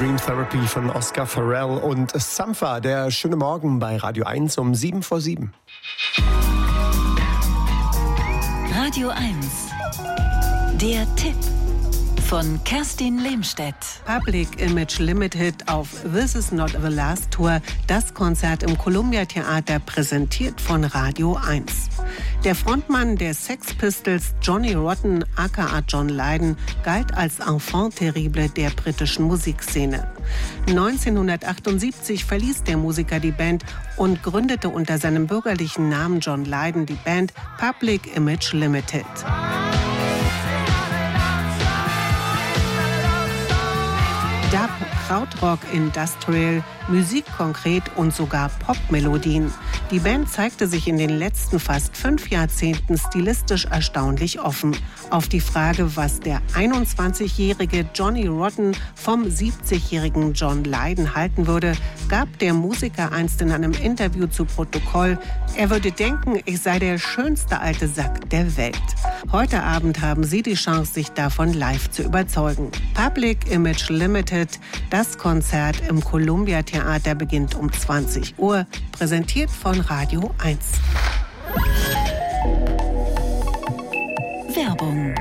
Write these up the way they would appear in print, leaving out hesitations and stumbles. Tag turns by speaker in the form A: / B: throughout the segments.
A: Dream Therapy von Oscar Farrell und Sampha. Der schöne Morgen bei Radio 1 um 7:07.
B: Radio 1. Der Tipp von Kerstin Lehmstedt.
C: Public Image Limited auf This Is Not the Last Tour, das Konzert im Columbia Theater, präsentiert von Radio 1. Der Frontmann der Sex Pistols, Johnny Rotten aka John Lydon, galt als Enfant terrible der britischen Musikszene. 1978 verließ der Musiker die Band und gründete unter seinem bürgerlichen Namen John Lydon die Band Public Image Limited. Dub, Krautrock, Industrial, Musik konkret und sogar Popmelodien. Die Band zeigte sich in den letzten fast 5 Jahrzehnten stilistisch erstaunlich offen. Auf die Frage, was der 21-jährige Johnny Rotten vom 70-jährigen John Lydon halten würde, gab der Musiker einst in einem Interview zu Protokoll, er würde denken, ich sei der schönste alte Sack der Welt. Heute Abend haben Sie die Chance, sich davon live zu überzeugen. Public Image Limited, das Konzert im Columbia Theater, beginnt um 20 Uhr, präsentiert von Radio 1.
B: Werbung.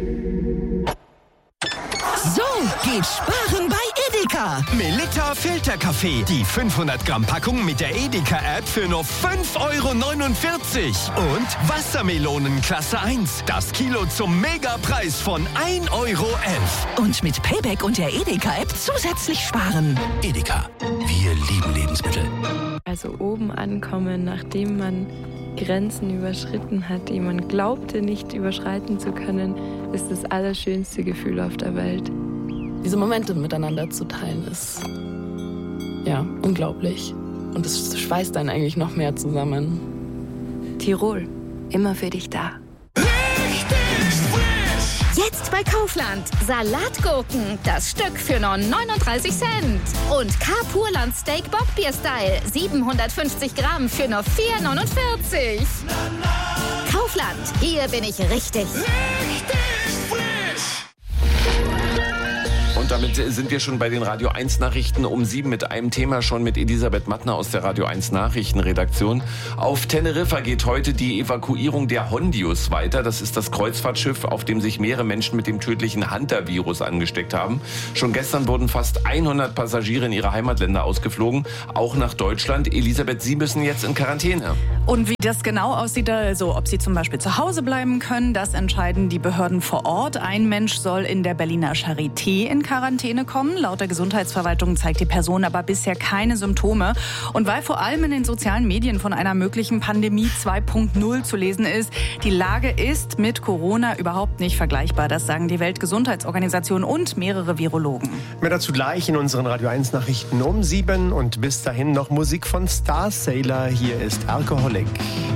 D: So geht Sparen bei Edeka.
E: Melitta Filterkaffee. Die 500 Gramm Packung mit der Edeka-App für nur 5,49 €. Und Wassermelonen Klasse 1. Das Kilo zum Megapreis von 1,11 €.
D: Und mit Payback und der Edeka-App zusätzlich sparen.
E: Edeka. Wir lieben Lebensmittel.
F: Also oben ankommen, nachdem man Grenzen überschritten hat, die man glaubte nicht überschreiten zu können, ist das allerschönste Gefühl auf der Welt.
G: Diese Momente miteinander zu teilen, ist ja unglaublich. Und es schweißt einen eigentlich noch mehr zusammen.
F: Tirol, immer für dich da.
H: Jetzt bei Kaufland. Salatgurken, das Stück für nur 39 Cent. Und K-Purland Steak Bockbier Style, 750 Gramm für nur 4,49 €. Kaufland, hier bin ich richtig.
I: Und damit sind wir schon bei den Radio 1 Nachrichten um 7 mit einem Thema schon mit Elisabeth Mattner aus der Radio 1 Nachrichtenredaktion. Auf Teneriffa geht heute die Evakuierung der Hondius weiter. Das ist das Kreuzfahrtschiff, auf dem sich mehrere Menschen mit dem tödlichen Hunter-Virus angesteckt haben. Schon gestern wurden fast 100 Passagiere in ihre Heimatländer ausgeflogen, auch nach Deutschland. Elisabeth, Sie müssen jetzt in Quarantäne.
J: Und wie das genau aussieht, also ob Sie zum Beispiel zu Hause bleiben können, das entscheiden die Behörden vor Ort. Ein Mensch soll in der Berliner Charité in Quarantäne kommen. Laut der Gesundheitsverwaltung zeigt die Person aber bisher keine Symptome. Und weil vor allem in den sozialen Medien von einer möglichen Pandemie 2.0 zu lesen ist, die Lage ist mit Corona überhaupt nicht vergleichbar. Das sagen die Weltgesundheitsorganisation und mehrere Virologen.
A: Mehr dazu gleich in unseren Radio 1 Nachrichten um 7 und bis dahin noch Musik von Star Sailor. Hier ist Alcoholic.